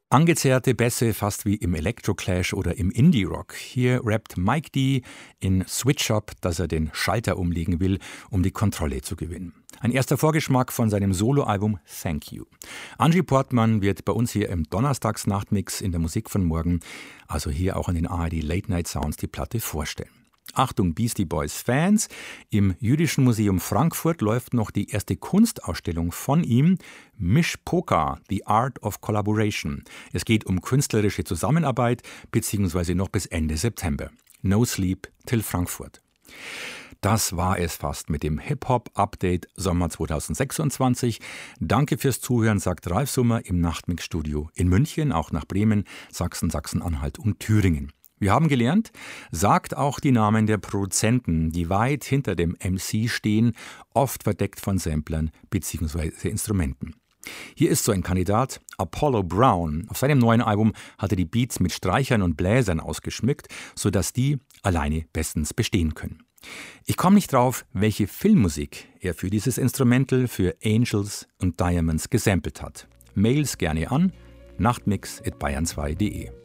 Angezerrte Bässe, fast wie im Electroclash oder im Indie-Rock. Hier rappt Mike D. in Switch Up, dass er den Schalter umlegen will, um die Kontrolle zu gewinnen. Ein erster Vorgeschmack von seinem Soloalbum Thank You. Angie Portmann wird bei uns hier im Donnerstagsnachtmix in der Musik von morgen, also hier auch an den ARD Late Night Sounds, die Platte vorstellen. Achtung Beastie Boys Fans, im Jüdischen Museum Frankfurt läuft noch die erste Kunstausstellung von ihm, Mishpoka, The Art of Collaboration. Es geht um künstlerische Zusammenarbeit, beziehungsweise noch bis Ende September. No Sleep till Frankfurt. Das war es fast mit dem Hip-Hop-Update Sommer 2026. Danke fürs Zuhören, sagt Ralf Summer im Nachtmix-Studio in München, auch nach Bremen, Sachsen, Sachsen-Anhalt und Thüringen. Wir haben gelernt, sagt auch die Namen der Produzenten, die weit hinter dem MC stehen, oft verdeckt von Samplern bzw. Instrumenten. Hier ist so ein Kandidat, Apollo Brown. Auf seinem neuen Album hat er die Beats mit Streichern und Bläsern ausgeschmückt, sodass die alleine bestens bestehen können. Ich komme nicht drauf, welche Filmmusik er für dieses Instrumental für Angels und Diamonds gesampelt hat. Mails gerne an nachtmix@bayern2.de.